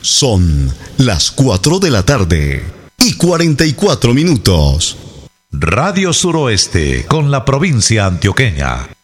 Son las 4 de la tarde y 44 minutos. Radio Suroeste con la provincia antioqueña.